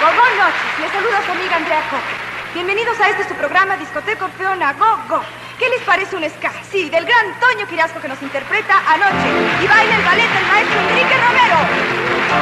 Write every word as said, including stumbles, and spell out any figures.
Buenas noches, les saluda su amiga Andrea Coque. Bienvenidos a este su programa Discoteca Orfeona Go Go. ¿Qué les parece un ska? Sí, del gran Toño Quirasco que nos interpreta Anoche. Y baila el ballet del maestro Enrique Romero.